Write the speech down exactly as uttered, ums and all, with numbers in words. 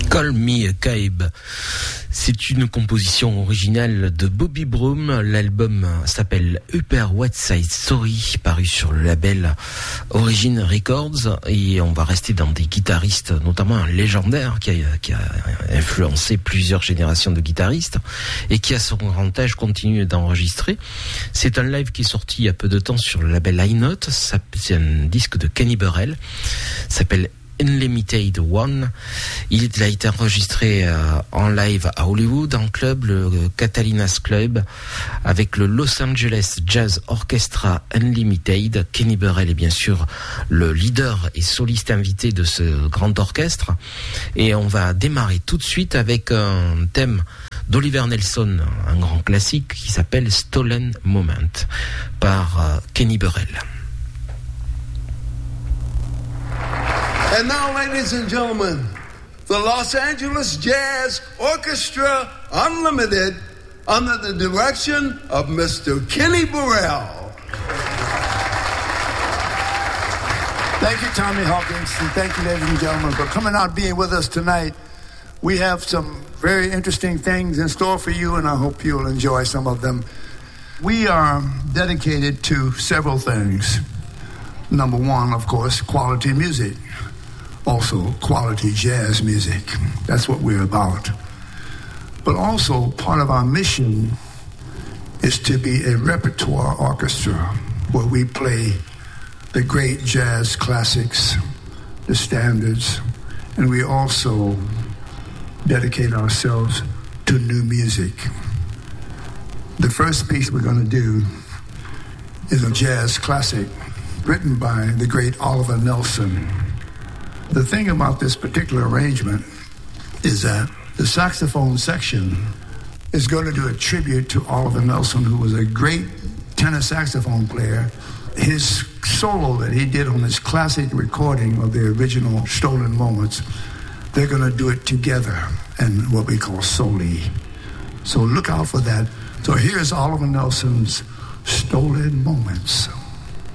Call Me a Cab. C'est une composition originale de Bobby Broom. L'album s'appelle Upper West Side Story, paru sur le label Origin Records. Et on va rester dans des guitaristes, notamment un légendaire qui a, qui a influencé plusieurs générations de guitaristes et qui, à son grand âge, continue d'enregistrer. C'est un live qui est sorti il y a peu de temps sur le label High Note. C'est un disque de Kenny Burrell. Ça s'appelle Unlimited One. Il a été enregistré euh, en live à Hollywood, en club, le Catalina's Club, avec le Los Angeles Jazz Orchestra Unlimited. Kenny Burrell est bien sûr le leader et soliste invité de ce grand orchestre. Et on va démarrer tout de suite avec un thème d'Oliver Nelson, un grand classique qui s'appelle Stolen Moment, par euh, Kenny Burrell. And now, ladies and gentlemen, the Los Angeles Jazz Orchestra Unlimited, under the direction of Mister Kenny Burrell. Thank you, Tommy Hawkins, and thank you, ladies and gentlemen, for coming out and being with us tonight. We have some very interesting things in store for you, and I hope you'll enjoy some of them. We are dedicated to several things. Number one, of course, quality music. Also, quality jazz music. That's what we're about. But also, part of our mission is to be a repertoire orchestra where we play the great jazz classics, the standards, and we also dedicate ourselves to new music. The first piece we're going to do is a jazz classic written by the great Oliver Nelson. The thing about this particular arrangement is that the saxophone section is going to do a tribute to Oliver Nelson, who was a great tenor saxophone player. His solo that he did on his classic recording of the original Stolen Moments, they're going to do it together in what we call soli. So look out for that. So here's Oliver Nelson's Stolen Moments.